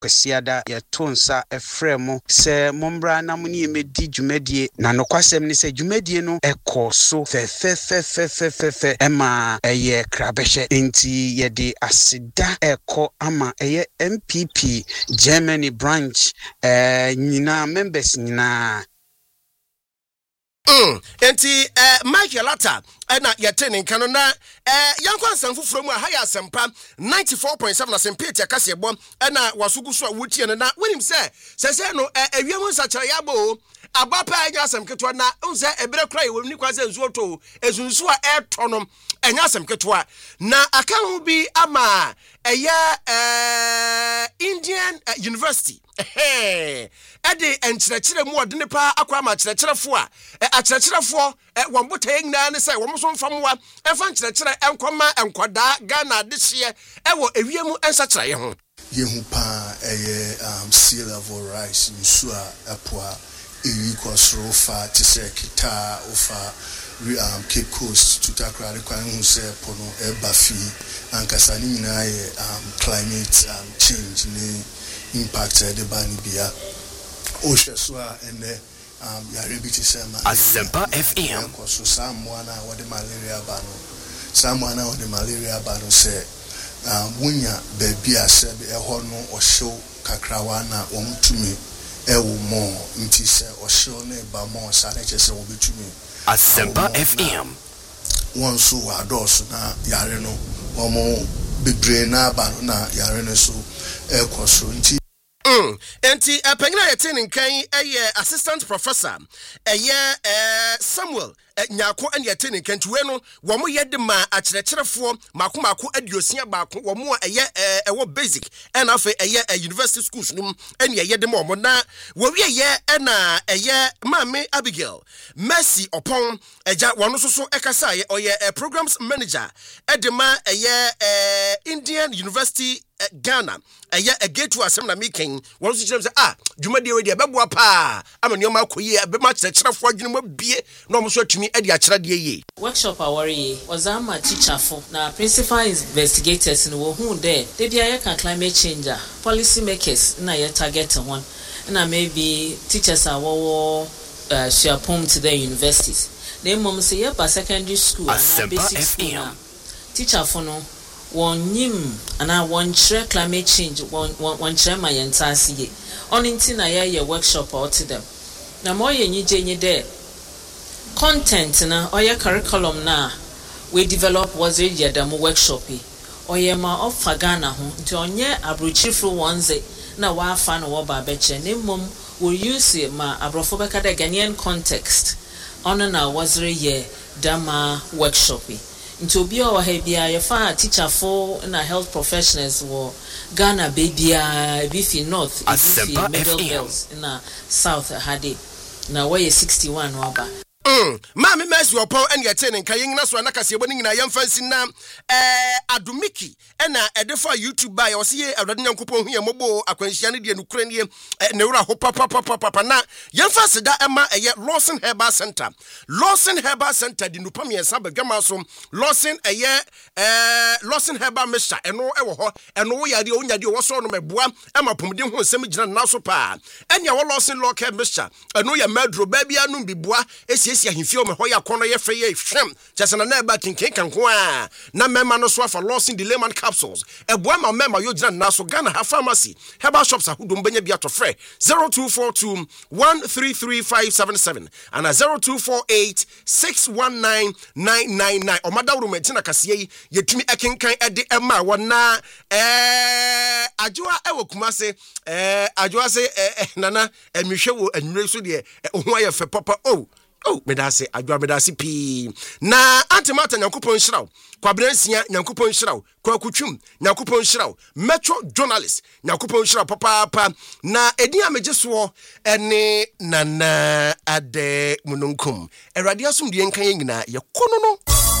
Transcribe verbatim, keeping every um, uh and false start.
kwasiada ye tonsa efremo se mombra na muni emedi dwumadie na nokwasem ne se dwumadie no ekoso fe fe fe fe fe fe fe ema eye krabehye enti ye de asida eko ama eye M P P Germany branch eh nyina members nyina Mm, enti eh Michael Latta na yetene nkano na eh yankwa nsanfo from a higher sempa ninety-four point seven asempa tia kase bo na wasugu so a wotie ne na wenim se sese no awiam nsachara yabo abapa anya asem ketwa na unse ebere kra ye woni kwase nsuo to ezunsu a eto no enya asem ketwa na aka ho bi ama eya eh Indian uh, University eh ede enkyerɛkyerɛ mu ɔde ne pa akwa ama kyerɛkyerɛfo a akyerɛkyerɛfo wɔn botae nyinaa ne sɛ wɔn so mfamwa ɛfa nkyerɛkyerɛ ɛnkɔma ɛnkɔdaa Ghana de hyeɛ ɛwɔ ewiem ɛnsakyerɛ ho yehu pa ɛyɛ um sea level rise nsu a ɛpoa ewi kɔsoro fa te sɛ kita ofa um Cape Coast tutakra de kwan hu sɛ pono ɛba fi ankasa ne nyinaa yɛ um climate um, change ne impact de bani bia o hwɛ so a ene um yare bi te sɛ ma Asempa F M ko so samwa na wode malaria ba no samwa na wode malaria ba no sɛ um wonya ba bia sɛ be ɛhɔ no ɔhyew kakrawa na wɔmtumi ɛwo mo nti sɛ ɔhyew ne ba mo sa na kyɛ sɛ wɔbɛtumi Asempa F M wɔn so wa dɔso na yare no wɔn bebre na ba no na yare no so ɛkɔ so nti Mm, enti apengina yetene nkan eye assistant professor eye eh Samuel nyako ene yetene nkan tuwe no wo mo yede ma akyerɛkyerɛfo mako mako adiosia baako wo mo eye ewo basic ena afa eye university schools num ene yede ma wo na wo wie ye ena eye Mame Abigail Mercy Opon eja wono so so ekasa ye oye programs manager edema eye Indian University Ghana eye a gate to asem na making one so say ah dwumade we de beboa pa amanioma akoyi be ma kyerɛkyerɛfo adwene ma bie na omo so atumi ade akyerɛde ye workshop awori was ama teacher for na principal investigators no wo hu there they be aye kan climate change policy makers na ye target one na maybe teachers are wo uh, share pom to the universities they mom say ye pa secondary school and basic school na teacher for no one nim ana one share climate change one one share my entire see on inti na ya workshop out to them na mo ye nyije nyi de content na oya curriculum na we develop was a year demo workshop e oya ma of Ghana ho nti onye abrochifro ones na wa fa na wo ba beche ne mom we use ma abrofo beka de Ghanaian context on na was a year dama workshop e nti obi o ha bia ye fa teacher for na health professionals wo Ghana baby a bi fi north bi fi middle belts na south hade na we sixty-one waba Mm, Mame Mercy Opon ene yetene nkan yin na so na kase boni nyina yemfansi na eh Adumiki ena edefa YouTube ba ye o se ye awrade nyankopon hu ye mobo akwanhia ne de nukure ne ne wura ho papa papa papa na yemfansi da ema eye Lawson Herbal Center Lawson Herbal Center di nupam yensa badwama so Lawson eye eh Lawson Herbal Mixture eno ewo ho eno wo yade o nyade wo so no meboa ema pomde ho nsem gina na so pa enya wo Lawson Local Mixture eno ye madro ba bia no biboa esi esi ahimfio me hoya kono ye fe ye hwem chesena na eba kinkin kanko a na mema no so afa Lawson the layman capsules eboa ma mema yo gina na so Ghana ha pharmacy herbal shops ahudum benya bia to frɛ zero two four two one three three five seven seven and zero two four eight six one nine nine nine nine o madawro metina kase yetumi ekenkan ede ema wona eh adwoa ewo kumase eh adwoa se eh, nana emihwe wo anwure so de ho aye fe papa oh Oh, medase adwa medase pi na antimata nyankopon hyiraw kwabransia nyankopon hyiraw kwakutwum nyankopon hyiraw metro journalist nyankopon hyiraw papa papa na edi amegeso ene nana ade mununkum erade asum de nkan nyina ye kono no